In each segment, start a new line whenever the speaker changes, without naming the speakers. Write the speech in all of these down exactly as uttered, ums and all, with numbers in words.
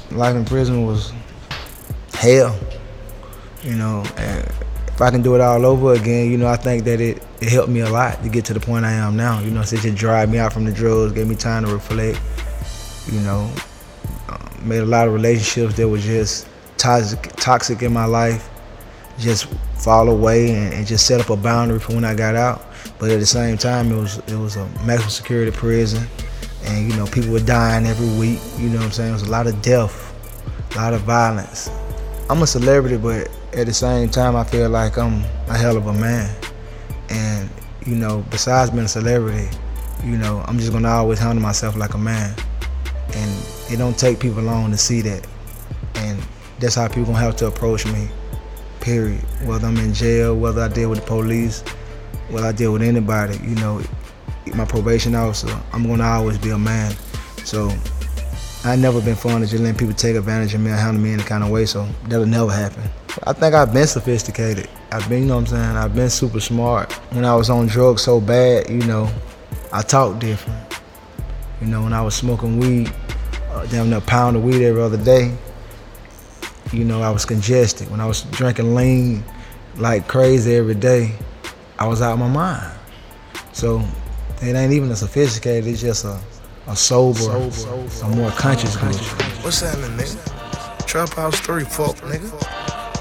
life in prison was hell, you know. And if I can do it all over again, you know, I think that it, it helped me a lot to get to the point I am now. You know, so it just dried me out from the drugs, gave me time to reflect, you know. Uh, made a lot of relationships that were just toxic, toxic in my life, just fall away and, and just set up a boundary for when I got out. But at the same time, it was it was a maximum security prison, and you know, people were dying every week. You know what I'm saying? It was a lot of death, a lot of violence. I'm a celebrity, but at the same time, I feel like I'm a hell of a man. And you know, besides being a celebrity, you know, I'm just gonna always handle myself like a man. And it don't take people long to see that. And that's how people gonna have to approach me, period. Whether I'm in jail, whether I deal with the police, whether I deal with anybody, you know, my probation officer, I'm gonna always be a man. So I never been fond of just letting people take advantage of me or handle me any kind of way, so that'll never happen. I think I've been sophisticated. I've been, you know what I'm saying, I've been super smart. When I was on drugs so bad, you know, I talked different. You know, when I was smoking weed, uh, damn near a pound of weed every other day, you know, I was congested. When I was drinking lean like crazy every day, I was out of my mind. So it ain't even a sophisticated, it's just a, a sober, sober, sober, a more conscious group.
What's happening, nigga? Trap House three, fuck, nigga.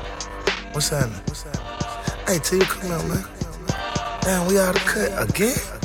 What's happening? Hey, T, come out, man. Damn, we out of cut again?